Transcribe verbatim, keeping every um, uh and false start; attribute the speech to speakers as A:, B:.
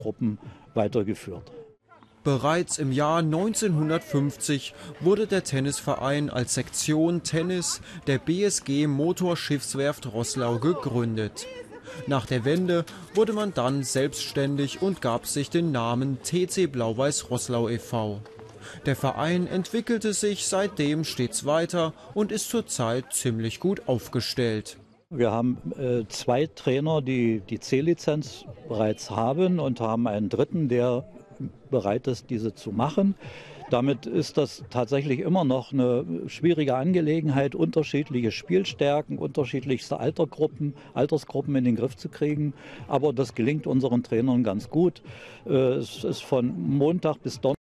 A: Gruppen weitergeführt.
B: Bereits im Jahr neunzehnhundertfünfzig wurde der Tennisverein als Sektion Tennis der B S G Motorschiffswerft Roßlau gegründet. Nach der Wende wurde man dann selbstständig und gab sich den Namen T C Blau-Weiß Roßlau e V Der Verein entwickelte sich seitdem stets weiter und ist zurzeit ziemlich gut aufgestellt.
A: Wir haben äh, zwei Trainer, die die C-Lizenz bereits haben, und haben einen dritten, der bereit ist, diese zu machen. Damit ist das tatsächlich immer noch eine schwierige Angelegenheit, unterschiedliche Spielstärken, unterschiedlichste Altergruppen, Altersgruppen in den Griff zu kriegen. Aber das gelingt unseren Trainern ganz gut. Es ist von Montag bis Donnerstag